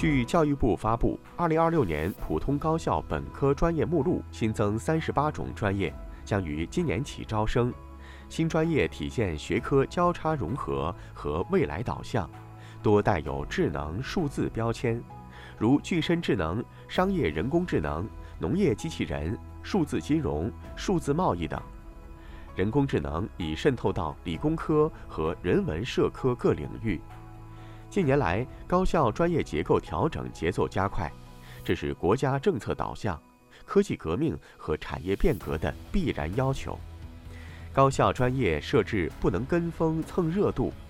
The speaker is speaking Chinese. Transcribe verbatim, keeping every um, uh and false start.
据教育部发布，二零二六年普通高校本科专业目录新增三十八种专业，将于今年起招生。新专业体现学科交叉融合和未来导向，多带有智能、数字标签，如具身智能、商业人工智能、农业机器人、数字金融、数字贸易等。人工智能已渗透到理工科和人文社科各领域。近年来，高校专业结构调整节奏加快，这是国家政策导向、科技革命和产业变革的必然要求。高校专业设置不能跟风蹭热度，